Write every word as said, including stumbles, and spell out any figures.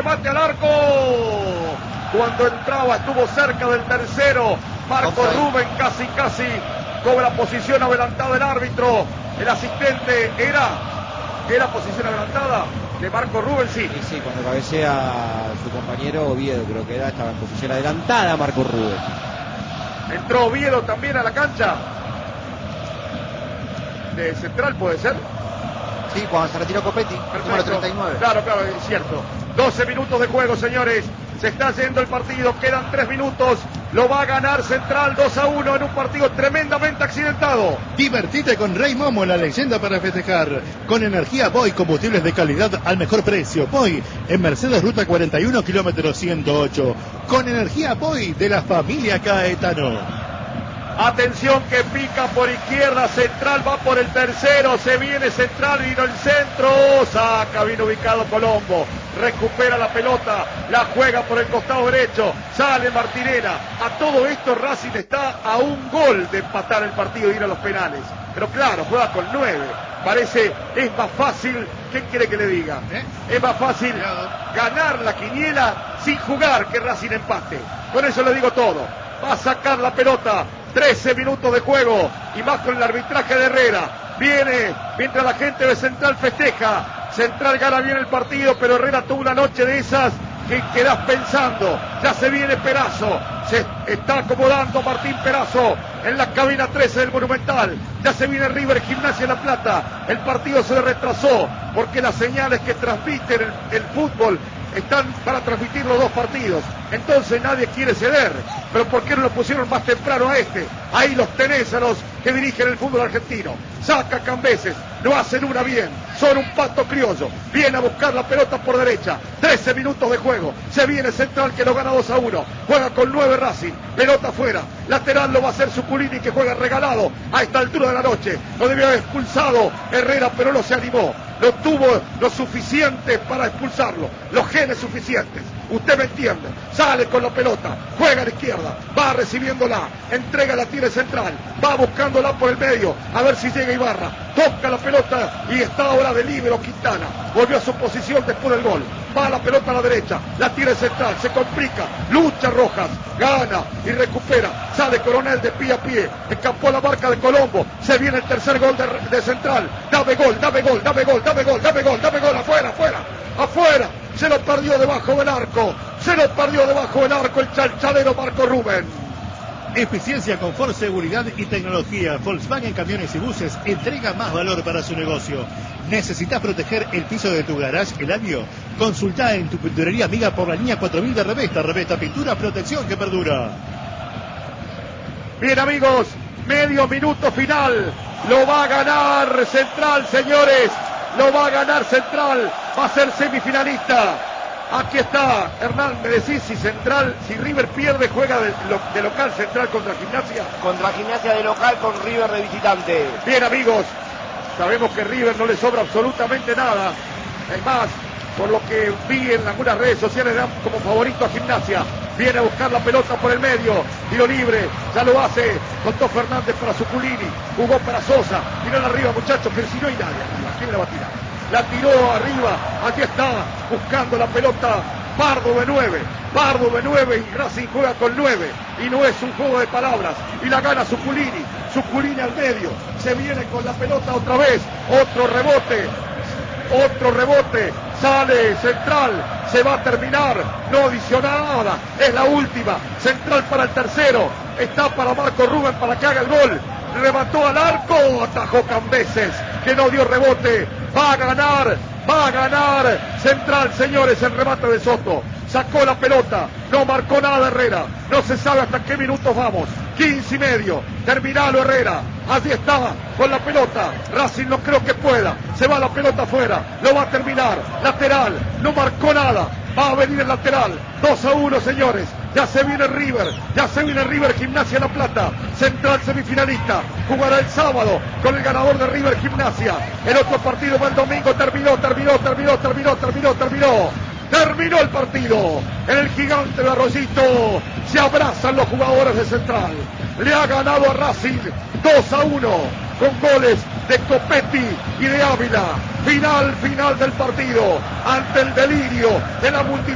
remate al arco. Cuando entraba estuvo cerca del tercero. Marco Rubén casi, casi cobra posición adelantada el árbitro. El asistente era, era posición adelantada de Marco Rubén, sí. Sí, sí, cuando cabecea su compañero Oviedo, creo que era, estaba en posición adelantada Marco Rubén. Entró Oviedo también a la cancha. De central puede ser. Sí, cuando se retiró Copetti, número treinta y nueve. Claro, claro, es cierto. doce minutos de juego, señores. Se está yendo el partido, quedan tres minutos. Lo va a ganar Central dos a uno en un partido tremendamente accidentado. Divertite con Rey Momo, la leyenda para festejar. Con energía Boy, combustibles de calidad al mejor precio. Boy, en Mercedes Ruta cuarenta y uno, kilómetro ciento ocho. Con energía Boy de la familia Caetano. Atención que pica por izquierda, Central va por el tercero, se viene Central, vino el centro, saca, bien ubicado Colombo, recupera la pelota, la juega por el costado derecho, sale Martinera. A todo esto Racing está a un gol de empatar el partido y ir a los penales. Pero claro, juega con nueve, parece, es más fácil, ¿qué quiere que le diga? ¿Eh? Es más fácil ganar la quiniela sin jugar que Racing empate. Con eso le digo todo, va a sacar la pelota. trece minutos de juego y más con el arbitraje de Herrera. Viene mientras la gente de Central festeja. Central gana bien el partido, pero Herrera tuvo una noche de esas que quedás pensando. Ya se viene Perazo. Se está acomodando Martín Perazo en la cabina trece del Monumental. Ya se viene River Gimnasia La Plata. El partido se retrasó porque las señales que transmiten el, el fútbol están para transmitir los dos partidos. Entonces nadie quiere ceder. Pero ¿por qué no lo pusieron más temprano a este? Ahí los tenés a los que dirigen el fútbol argentino. Saca Cambeses, lo hacen una bien. Son un pato criollo. Viene a buscar la pelota por derecha. trece minutos de juego. Se viene Central que lo gana dos a uno. Juega con nueve Racing. Pelota afuera. Lateral lo va a hacer Zuculini que juega regalado a esta altura de la noche. Lo debió haber expulsado Herrera, pero no se animó. No tuvo lo suficiente para expulsarlo. Los genes suficientes. Usted me entiende. Sale con la pelota. Juega a la izquierda. Va recibiéndola. Entrega la tira Central. Va buscándola por el medio. A ver si llega Ibarra. Toca la pelota y está ahora de líbero Quintana. Volvió a su posición después del gol. Va la pelota a la derecha. La tira Central. Se complica. Lucha Rojas. Gana y recupera. Sale Coronel de pie a pie. Escapó la marca de Colombo. Se viene el tercer gol de, de Central. Dame gol, dame gol, dame gol, dame gol, dame gol, dame gol. Afuera, afuera, afuera. Se lo perdió debajo del arco. Se lo perdió debajo del arco el chalchalero Marco Rubén. Eficiencia, confort, seguridad y tecnología. Volkswagen Camiones y Buses entrega más valor para su negocio. ¿Necesitas proteger el piso de tu garage, Eladio? Consulta en tu pinturería amiga por la línea cuatro mil de Revesta. Revesta Pintura, protección que perdura. Bien amigos, medio minuto final. Lo va a ganar Central, señores. Lo va a ganar Central. Va a ser semifinalista. Aquí está, Hernán, me decís si Central, si River pierde, juega de, de local Central contra Gimnasia. Contra Gimnasia de local, con River de visitante. Bien amigos, sabemos que River no le sobra absolutamente nada. Es más, por lo que vi en algunas redes sociales, dan como favorito a Gimnasia. Viene a buscar la pelota por el medio, tiro libre, ya lo hace, contó Fernández para Zuculini, jugó para Sosa, tiró arriba muchachos, pero si no hay nadie arriba, ¿quién la va a tirar? La tiró arriba, aquí está, buscando la pelota, Pardo de nueve, Pardo de nueve y Racing juega con nueve, y no es un juego de palabras, y la gana Zuculini, Zuculini al medio, se viene con la pelota otra vez, otro rebote, otro rebote, sale Central, se va a terminar, no adiciona nada, es la última, Central para el tercero, está para Marco Rubén para que haga el gol, remató al arco, atajó Cambeses, que no dio rebote, va a ganar, va a ganar Central, señores, el remate de Soto, sacó la pelota, no marcó nada Herrera, no se sabe hasta qué minutos vamos, quince y medio, terminalo Herrera, allí está, con la pelota, Racing no creo que pueda, se va la pelota afuera, lo va a terminar, lateral, no marcó nada, va a venir el lateral, dos a uno señores, ya se viene River, ya se viene River Gimnasia La Plata, Central semifinalista, jugará el sábado con el ganador de River Gimnasia, el otro partido va el domingo, terminó, terminó, terminó, terminó, terminó, terminó, terminó el partido, en el gigante de Arroyito, se abrazan los jugadores de Central, le ha ganado a Racing dos a uno, con goles de Copetti y de Ávila, final, final del partido, ante el delirio de la multitud.